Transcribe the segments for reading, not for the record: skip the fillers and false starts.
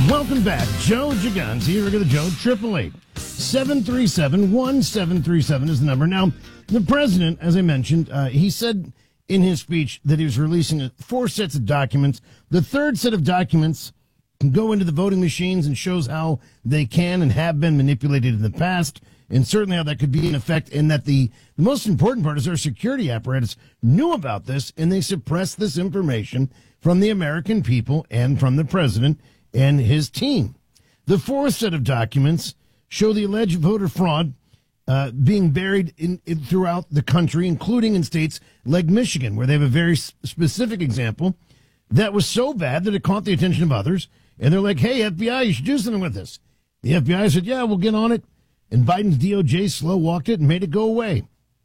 Welcome back. Joe Giganzi, regular Joe, 888-737-1737 is the number. Now, the president, as I mentioned, he said in his speech that he was releasing 4 sets of documents. The third set of documents can go into the voting machines and shows how they can and have been manipulated in the past, and certainly how that could be in effect, and that the most important part is our security apparatus knew about this, and they suppressed this information from the American people and from the president and his team. The fourth set of documents show the alleged voter fraud being buried in throughout the country, including in states like Michigan, where they have a very specific example that was so bad that it caught the attention of others. And they're like, hey, FBI, you should do something with this. The FBI said, yeah, we'll get on it. And Biden's DOJ slow-walked it and made it go away.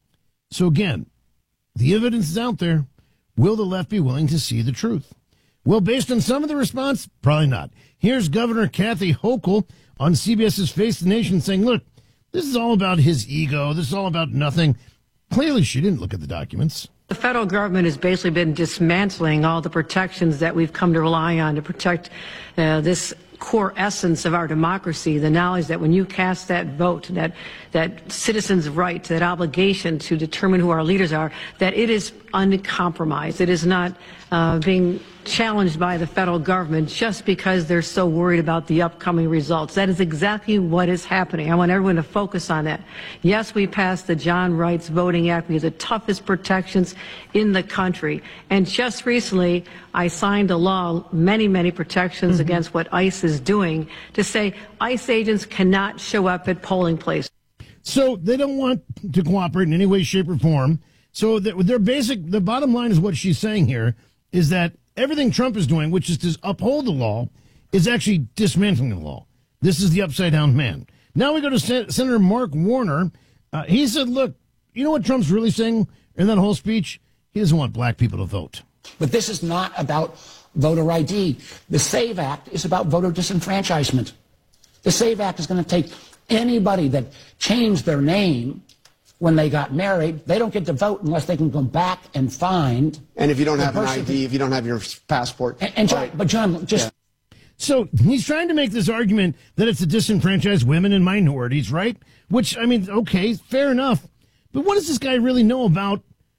So again, the evidence is out there. Will the left be willing to see the truth? Well, based on some of the response, probably not. Here's Governor Kathy Hochul on CBS's Face the Nation saying, look, this is all about his ego. This is all about nothing. Clearly, she didn't look at the documents. The federal government has basically been dismantling all the protections that we've come to rely on to protect this core essence of our democracy, the knowledge that when you cast that vote, that citizens' right, that obligation to determine who our leaders are, that it is uncompromised. It is not being challenged by the federal government just because they're so worried about the upcoming results. That is exactly what is happening. I want everyone to focus on that. Yes, we passed the John Wrights Voting Act. We have the toughest protections in the country. And just recently, I signed a law, many protections against what ICE is doing, to say ICE agents cannot show up at polling places. So they don't want to cooperate in any way, shape, or form. So the bottom line is what she's saying here is that everything Trump is doing, which is to uphold the law, is actually dismantling the law. This is the upside-down man. Now we go to Senator Mark Warner. He said, look, you know what Trump's really saying in that whole speech? He doesn't want black people to vote. But this is not about voter ID. The SAVE Act is about voter disenfranchisement. The SAVE Act is going to take anybody that changed their name when they got married. They don't get to vote unless they can go back and find. And if you don't have an ID, if you don't have your passport. And John, right. But John, just. Yeah. So he's trying to make this argument that it's to disenfranchise women and minorities, right? Which, I mean, okay, fair enough. But what does this guy really know about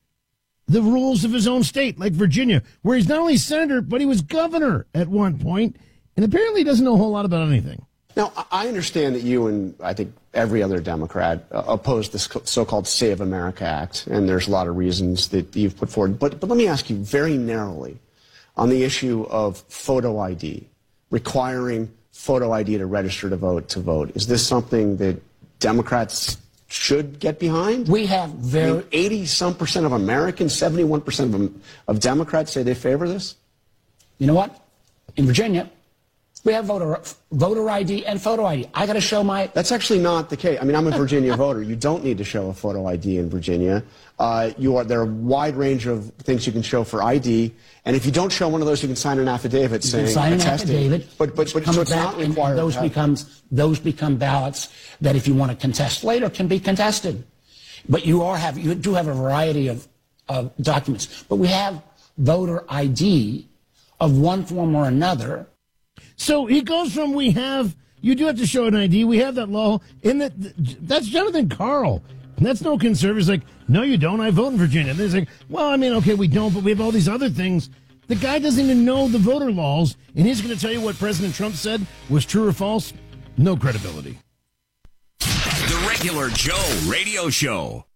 the rules of his own state, like Virginia, where he's not only senator, but he was governor at one point, and apparently doesn't know a whole lot about anything. Now, I understand that you and I think every other Democrat oppose this so-called Save America Act, and there's a lot of reasons that you've put forward. But let me ask you very narrowly on the issue of photo ID, requiring photo ID to register to vote. Is this something that Democrats should get behind? We have 80-some% of Americans, 71% of Democrats say they favor this? You know what? In Virginia, we have voter ID and photo ID. I got to show my... That's actually not the case. I mean, I'm a Virginia voter. You don't need to show a photo ID in Virginia. There are a wide range of things you can show for ID. And if you don't show one of those, you can sign an affidavit saying... sign an affidavit. But so it's not required. Those become ballots that if you want to contest later can be contested. But you do have a variety of documents. But we have voter ID of one form or another. So he goes from you do have to show an ID, we have that law, and that's Jonathan Karl. And that's no conservative. He's like, no, you don't, I vote in Virginia. And he's like, well, I mean, okay, we don't, but we have all these other things. The guy doesn't even know the voter laws, and he's going to tell you what President Trump said was true or false? No credibility. The Regular Joe Radio Show.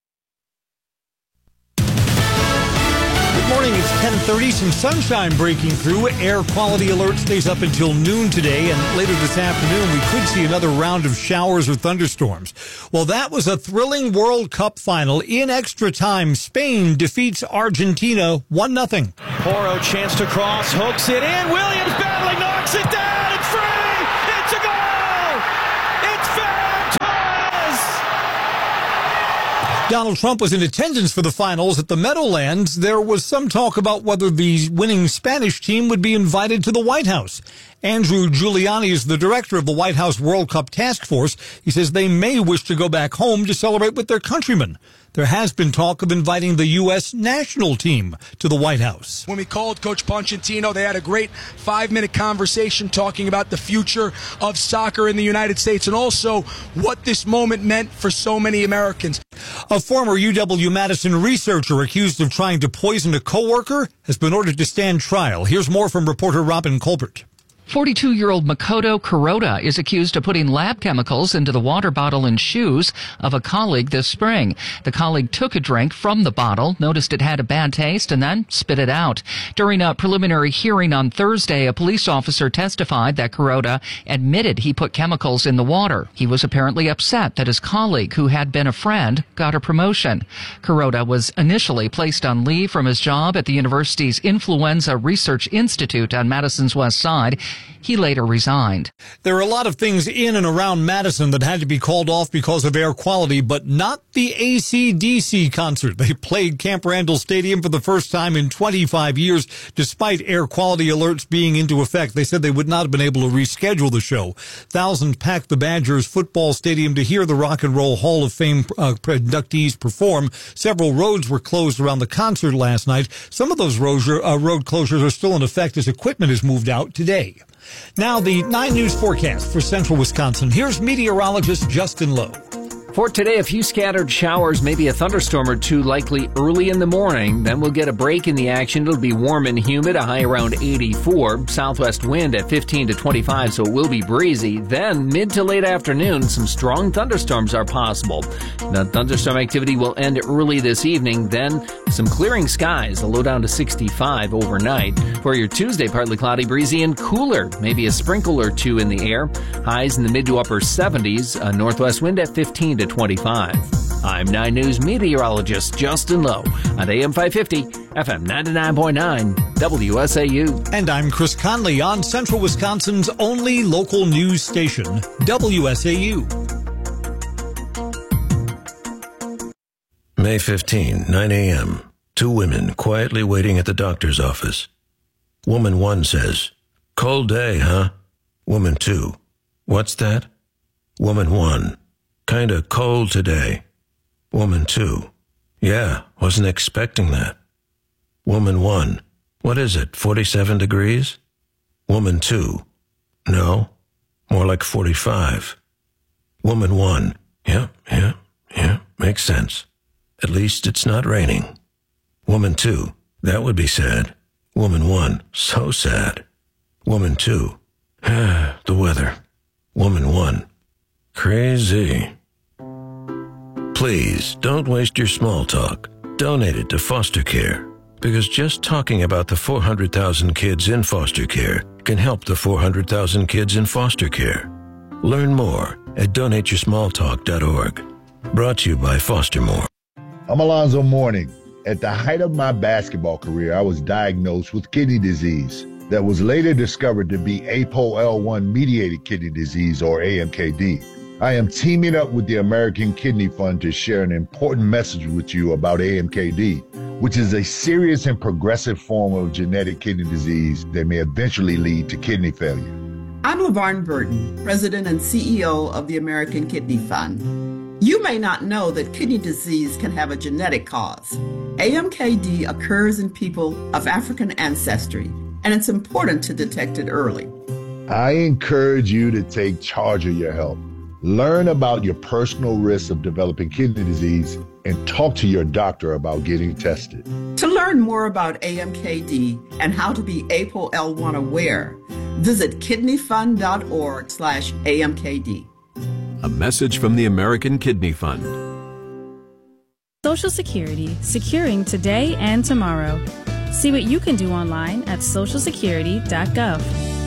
Good morning, it's 10:30, some sunshine breaking through. Air quality alert stays up until noon today, and later this afternoon we could see another round of showers or thunderstorms. Well, that was a thrilling World Cup final. In extra time, Spain defeats Argentina 1-0. Porro chance to cross, hooks it in, Williams battling, knocks it down, it's free! It's a goal! It's Ferran Torres! Donald Trump was in attendance for the finals at the Meadowlands. There was some talk about whether the winning Spanish team would be invited to the White House. Andrew Giuliani is the director of the White House World Cup Task Force. He says they may wish to go back home to celebrate with their countrymen. There has been talk of inviting the U.S. national team to the White House. When we called Coach Pochettino, they had a great 5-minute conversation talking about the future of soccer in the United States and also what this moment meant for so many Americans. A former UW-Madison researcher accused of trying to poison a coworker has been ordered to stand trial. Here's more from reporter Robin Colbert. 42-year-old Makoto Kuroda is accused of putting lab chemicals into the water bottle and shoes of a colleague this spring. The colleague took a drink from the bottle, noticed it had a bad taste, and then spit it out. During a preliminary hearing on Thursday, a police officer testified that Kuroda admitted he put chemicals in the water. He was apparently upset that his colleague, who had been a friend, got a promotion. Kuroda was initially placed on leave from his job at the university's Influenza Research Institute on Madison's West Side. He later resigned. There are a lot of things in and around Madison that had to be called off because of air quality, but not the AC/DC concert. They played Camp Randall Stadium for the first time in 25 years, despite air quality alerts being into effect. They said they would not have been able to reschedule the show. Thousands packed the Badgers football stadium to hear the Rock and Roll Hall of Fame inductees perform. Several roads were closed around the concert last night. Some of those road closures are still in effect as equipment is moved out today. Now, the 9 News forecast for central Wisconsin. Here's meteorologist Justin Lowe. For today, a few scattered showers, maybe a thunderstorm or two likely early in the morning. Then we'll get a break in the action. It'll be warm and humid, a high around 84. Southwest wind at 15 to 25, so it will be breezy. Then, mid to late afternoon, some strong thunderstorms are possible. The thunderstorm activity will end early this evening. Then, some clearing skies, a low down to 65 overnight. For your Tuesday, partly cloudy, breezy, and cooler. Maybe a sprinkle or two in the air. Highs in the mid to upper 70s. A northwest wind at 15 to 25. I'm 9 News meteorologist Justin Lowe on AM 550, FM 99.9, WSAU. And I'm Chris Conley on Central Wisconsin's only local news station, WSAU. May 15, 9 a.m. 2 women quietly waiting at the doctor's office. Woman 1 says, "Cold day, huh?" Woman 2, "What's that?" Woman 1, "Kinda cold today." Woman 2, "Yeah, wasn't expecting that." Woman 1, "What is it, 47 degrees?" Woman 2, "No, more like 45. Woman 1, yeah, makes sense. At least it's not raining." Woman 2, "That would be sad." Woman 1, "So sad." Woman 2, "The weather." Woman 1, "Crazy." Please don't waste your small talk. Donate it to foster care, because just talking about the 400,000 kids in foster care can help the 400,000 kids in foster care. Learn more at donateyoursmalltalk.org. Brought to you by Foster More. I'm Alonzo Mourning. At the height of my basketball career, I was diagnosed with kidney disease that was later discovered to be APOL1-mediated kidney disease, or AMKD. I am teaming up with the American Kidney Fund to share an important message with you about AMKD, which is a serious and progressive form of genetic kidney disease that may eventually lead to kidney failure. I'm LaVarn Burton, President and CEO of the American Kidney Fund. You may not know that kidney disease can have a genetic cause. AMKD occurs in people of African ancestry, and it's important to detect it early. I encourage you to take charge of your health. Learn about your personal risks of developing kidney disease and talk to your doctor about getting tested. To learn more about AMKD and how to be APOL1 aware, visit kidneyfund.org/AMKD. A message from the American Kidney Fund. Social Security, securing today and tomorrow. See what you can do online at socialsecurity.gov.